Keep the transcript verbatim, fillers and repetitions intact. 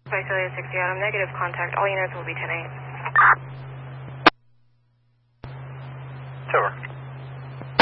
Visalia sixty Adam, negative contact. All units will be ten eight. Over.